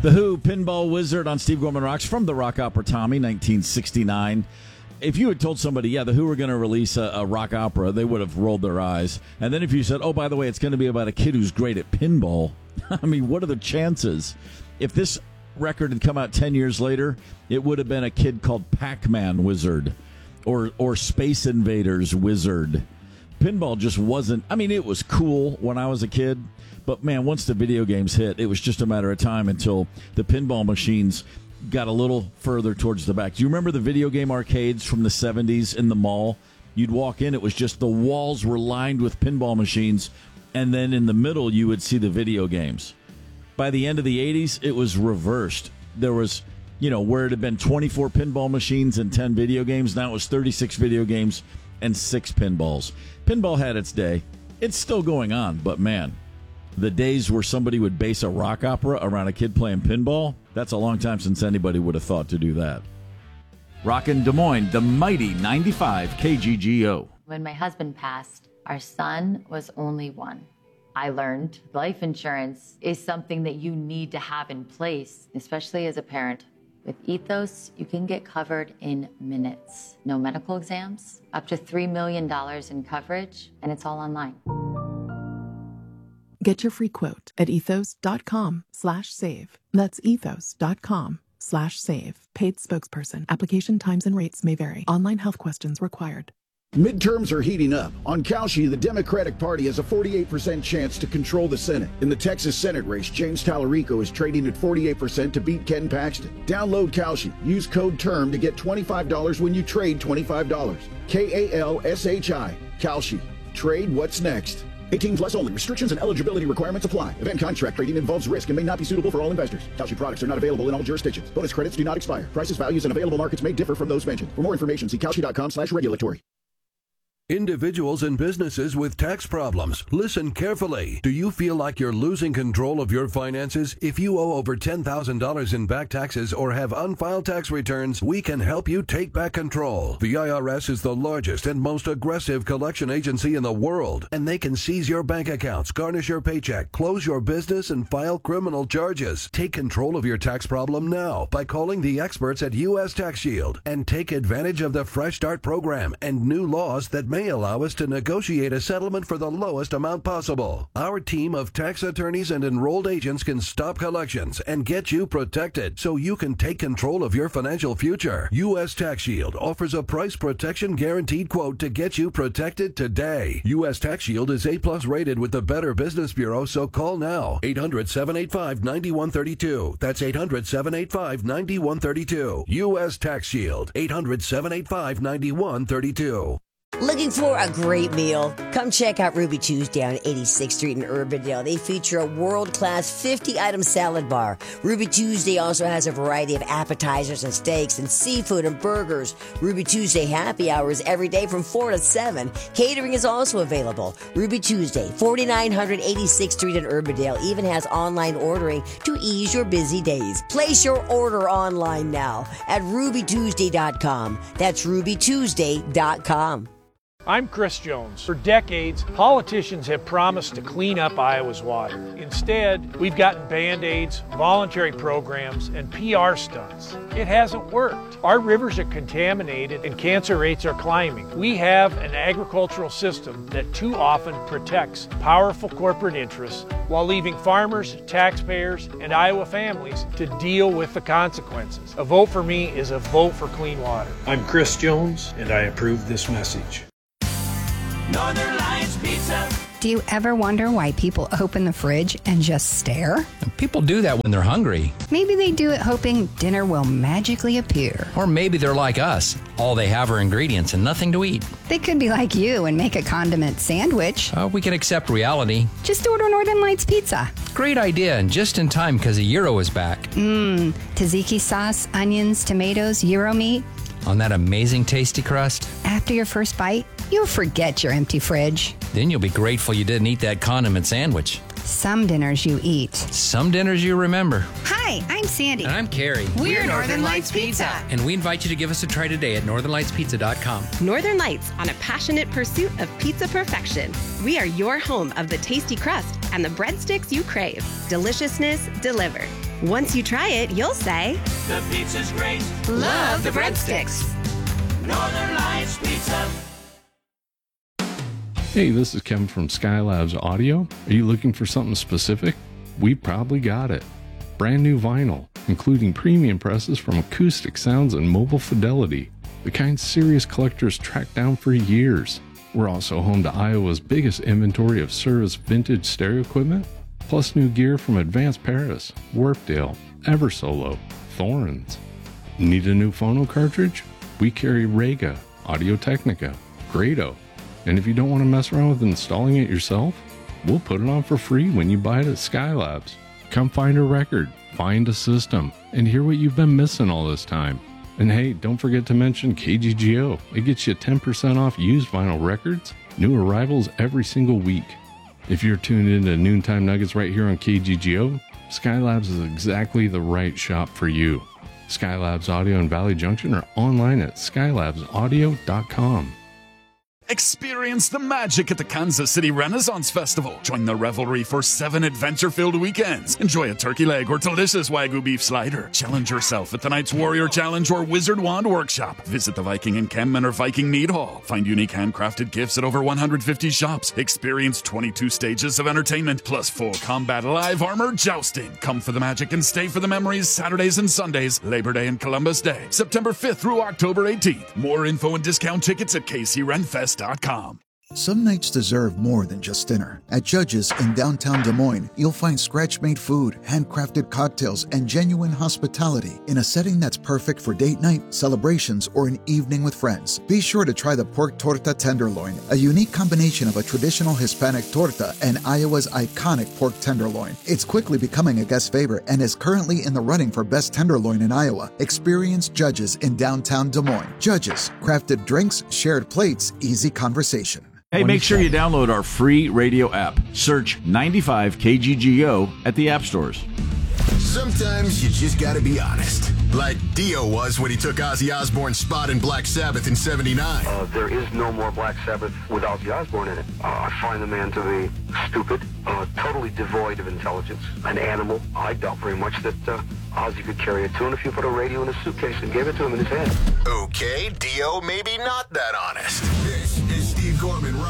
The Who, Pinball Wizard on Steve Gorman Rocks from the Rock Opera Tommy, 1969. If you had told somebody, yeah, the Who were going to release a rock opera, they would have rolled their eyes. And then if you said, oh, by the way, it's going to be about a kid who's great at pinball, I mean, what are the chances? If this record had come out 10 years later, it would have been a kid called Pac-Man Wizard or Space Invaders Wizard. Pinball just wasn't, I mean, it was cool when I was a kid. But, man, once the video games hit, it was just a matter of time until the pinball machines got a little further towards the back. Do you remember the video game arcades from the 70s in the mall? You'd walk in, it was just the walls were lined with pinball machines, and then in the middle you would see the video games. By the end of the 80s, it was reversed. There was, where it had been 24 pinball machines and 10 video games, now it was 36 video games and 6 pinballs. Pinball had its day. It's still going on, but, man, the days where somebody would base a rock opera around a kid playing pinball, that's a long time since anybody would have thought to do that. Rockin' Des Moines, the mighty 95 KGGO. When my husband passed, our son was only 1. I learned life insurance is something that you need to have in place, especially as a parent. With Ethos, you can get covered in minutes. No medical exams, up to $3 million in coverage, and it's all online. Get your free quote at ethos.com/save. That's ethos.com/save. Paid spokesperson. Application times and rates may vary. Online health questions required. Midterms are heating up. On Kalshi, the Democratic Party has a 48% chance to control the Senate. In the Texas Senate race, James Tallarico is trading at 48% to beat Ken Paxton. Download Kalshi. Use code TERM to get $25 when you trade $25. KALSHI. Kalshi. Trade what's next. 18 plus only. Restrictions and eligibility requirements apply. Event contract trading involves risk and may not be suitable for all investors. Kalshi products are not available in all jurisdictions. Bonus credits do not expire. Prices, values, and available markets may differ from those mentioned. For more information, see kalshi.com/regulatory. Individuals and businesses with tax problems, listen carefully. Do you feel like you're losing control of your finances? If you owe over $10,000 in back taxes or have unfiled tax returns, we can help you take back control. The IRS is the largest and most aggressive collection agency in the world, and they can seize your bank accounts, garnish your paycheck, close your business, and file criminal charges. Take control of your tax problem now by calling the experts at U.S. Tax Shield and take advantage of the Fresh Start program and new laws that may allow us to negotiate a settlement for the lowest amount possible. Our team of tax attorneys and enrolled agents can stop collections and get you protected so you can take control of your financial future. U.S. Tax Shield offers a price protection guaranteed quote to get you protected today. U.S. Tax Shield is A+ rated with the Better Business Bureau, so call now. 800-785-9132. That's 800-785-9132. U.S. Tax Shield. 800-785-9132. Looking for a great meal? Come check out Ruby Tuesday on 86th Street in Urbandale. They feature a world-class 50-item salad bar. Ruby Tuesday also has a variety of appetizers and steaks and seafood and burgers. Ruby Tuesday happy hours every day from 4 to 7. Catering is also available. Ruby Tuesday, 4900 86th Street in Urbandale, even has online ordering to ease your busy days. Place your order online now at rubytuesday.com. That's rubytuesday.com. I'm Chris Jones. For decades, politicians have promised to clean up Iowa's water. Instead, we've gotten Band-Aids, voluntary programs, and PR stunts. It hasn't worked. Our rivers are contaminated and cancer rates are climbing. We have an agricultural system that too often protects powerful corporate interests while leaving farmers, taxpayers, and Iowa families to deal with the consequences. A vote for me is a vote for clean water. I'm Chris Jones, and I approve this message. Northern Lights Pizza. Do you ever wonder why people open the fridge and just stare? People do that when they're hungry. Maybe they do it hoping dinner will magically appear. Or maybe they're like us. All they have are ingredients and nothing to eat. They could be like you and make a condiment sandwich. We can accept reality. Just order Northern Lights Pizza. Great idea, and just in time because a gyro is back. Tzatziki sauce, onions, tomatoes, gyro meat. On that amazing tasty crust. After your first bite, you'll forget your empty fridge. Then you'll be grateful you didn't eat that condiment sandwich. Some dinners you eat. Some dinners you remember. Hi, I'm Sandy. And I'm Carrie. We're Northern Lights Pizza. And we invite you to give us a try today at northernlightspizza.com. Northern Lights, on a passionate pursuit of pizza perfection. We are your home of the tasty crust and the breadsticks you crave. Deliciousness delivered. Once you try it, you'll say, The pizza's great. love the breadsticks. Northern Lights Pizza. Hey, this is Kevin from Skylabs Audio. Are you looking for something specific? We probably got it. Brand new vinyl, including premium presses from Acoustic Sounds and Mobile Fidelity, the kind serious collectors track down for years. We're also home to Iowa's biggest inventory of service vintage stereo equipment, plus new gear from Advanced Paris, Warpdale, Eversolo, Thorns. Need a new phono cartridge? We carry Rega, Audio-Technica, Grado, and if you don't want to mess around with installing it yourself, we'll put it on for free when you buy it at Skylabs. Come find a record, find a system, and hear what you've been missing all this time. And hey, don't forget to mention KGGO. It gets you 10% off used vinyl records, new arrivals every single week. If you're tuned into Noontime Nuggets right here on KGGO, Skylabs is exactly the right shop for you. Skylabs Audio in Valley Junction or online at skylabsaudio.com. Experience the magic at the Kansas City Renaissance Festival. Join the revelry for 7 adventure-filled weekends. Enjoy a turkey leg or delicious Wagyu beef slider. Challenge yourself at the Knights Warrior Challenge or Wizard Wand Workshop. Visit the Viking Encampment or Viking Mead Hall. Find unique handcrafted gifts at over 150 shops. Experience 22 stages of entertainment, plus full combat live armor jousting. Come for the magic and stay for the memories Saturdays and Sundays, Labor Day and Columbus Day, September 5th through October 18th. More info and discount tickets at KCRenFest.com. Some nights deserve more than just dinner. At Judge's in downtown Des Moines, you'll find scratch-made food, handcrafted cocktails, and genuine hospitality in a setting that's perfect for date night, celebrations, or an evening with friends. Be sure to try the pork torta tenderloin, a unique combination of a traditional Hispanic torta and Iowa's iconic pork tenderloin. It's quickly becoming a guest favorite and is currently in the running for best tenderloin in Iowa. Experience Judge's in downtown Des Moines. Judge's, crafted drinks, shared plates, easy conversation. Hey, make sure you download our free radio app. Search 95 KGGO at the app stores. Sometimes you just gotta be honest. Like Dio was when he took Ozzy Osbourne's spot in Black Sabbath in '79. There is no more Black Sabbath with Ozzy Osbourne in it. I find the man to be stupid, totally devoid of intelligence, an animal. I doubt very much that Ozzy could carry a tune if you put a radio in a suitcase and gave it to him in his head. Okay, Dio maybe not that honest. This is Steve Gorman